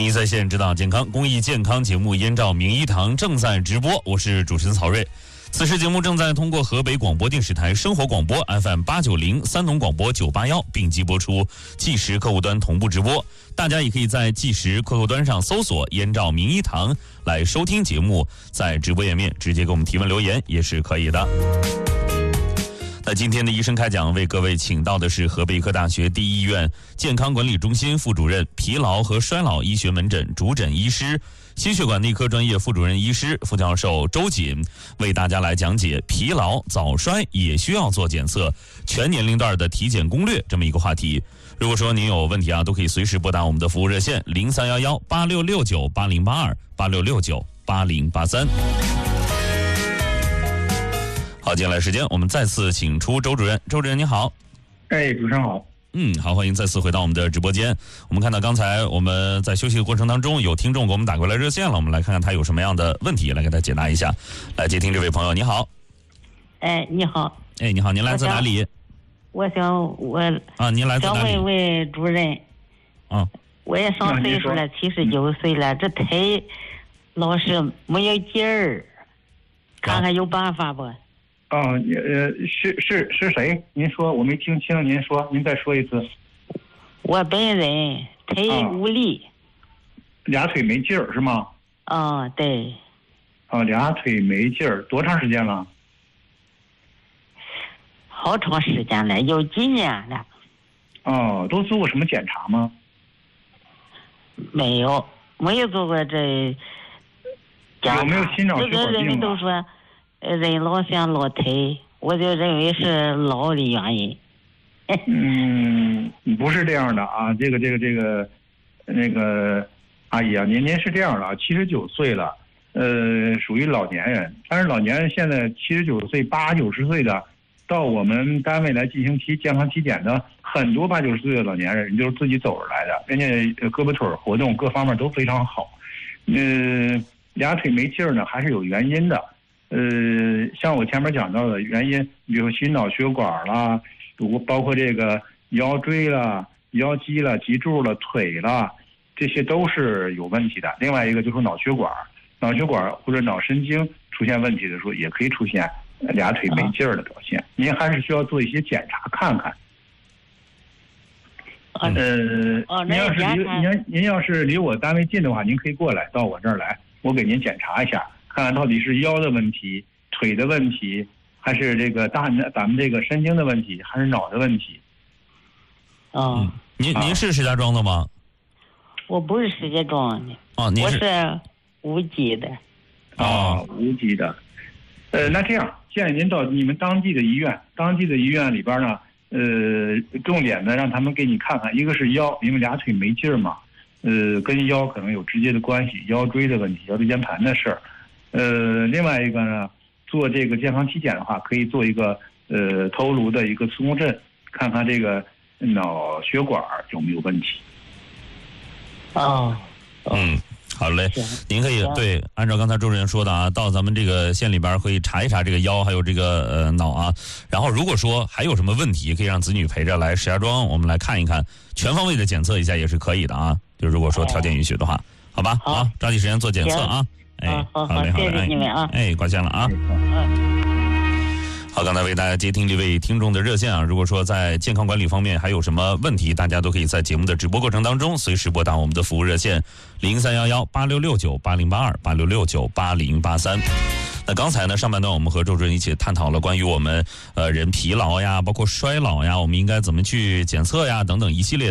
名医在线，指导健康公益健康节目《燕赵名医堂》正在直播，我是主持人曹睿。此时节目正在通过河北广播电视台生活广播 FM890、三农广播981并机播出，即时客户端同步直播。大家也可以在即时客户端上搜索“燕赵名医堂”来收听节目，在直播页面直接给我们提问留言也是可以的。那今天的医生开讲为各位请到的是河北医科大学第一医院健康管理中心副主任、疲劳和衰老医学门诊主诊医师、心血管内科专业副主任医师、副教授周瑾，为大家来讲解疲劳、早衰也需要做检测，全年龄段的体检攻略这么一个话题。如果说您有问题都可以随时拨打我们的服务热线0311-8669-8082、8669-8083。好，接下来时间我们再次请出周主任。周主任你好。 主持人好。 好，欢迎再次回到我们的直播间。我们看到刚才我们在休息的过程当中，有听众给我们打过来热线了，我们来看看他有什么样的问题，来给他解答一下。来接听这位朋友，你好。 你好。 你好，您来自哪里？您来自哪里？ 想问问主任。我也上岁数了，79岁了，这腿老是没有劲儿，看看有办法不？ 是谁？您说，我没听清。您说，您再说一次。 我本人腿无力， 俩腿没劲儿是吗？ 对。 俩腿没劲儿，多长时间了？ 好长时间了，有几年了。 都做过什么检查吗？ 没有做过这检查。 有没有心脑血管病？ 人们都说人老像老腿，我就认为是老的原因。 不是这样的啊，那个阿姨啊，您是这样的啊，79岁了，属于老年人，但是老年人现在79岁、80、90岁的，到我们单位来进行健康体检的很多80、90岁的老年人，就是自己走着来的，人家胳膊腿活动各方面都非常好。俩腿没劲儿呢，还是有原因的。像我前面讲到的原因，比如心脑血管啦，包括这个腰椎啦、腰肌啦、脊柱啦、腿啦，这些都是有问题的。另外一个就是脑血管或者脑神经出现问题的时候，也可以出现俩腿没劲儿的表现。您还是需要做一些检查看看。您要是离我单位近的话，您可以过来到我这儿来，我给您检查一下，看看到底是腰的问题、腿的问题，还是这个咱们这个神经的问题，还是脑的问题。 您是石家庄的吗？ 我不是石家庄的。我是无锡的。 无锡的。那这样建议您到你们当地的医院里边呢，重点的让他们给你看看，一个是腰，因为俩腿没劲儿嘛，跟腰可能有直接的关系，腰椎的问题、腰椎间盘的事儿。另外一个呢，做这个健康体检的话，可以做一个头颅的一个磁共振，看看这个脑血管有没有问题。 好嘞，您可以按照刚才周主任说的到咱们这个县里边可以查一查这个腰还有这个脑然后如果说还有什么问题，可以让子女陪着来石家庄，我们来看一看，全方位的检测一下也是可以的就如果说条件允许的话，好吧？好，抓紧时间做检测好嘞， 谢谢你们挂线了好，刚才为大家接听这位听众的热线如果说在健康管理方面还有什么问题，大家都可以在节目的直播过程当中随时拨打我们的服务热线0311-8669-8082、8669-8083。那刚才呢，上半段我们和周主任一起探讨了关于我们人疲劳呀，包括衰老呀，我们应该怎么去检测呀等等一系列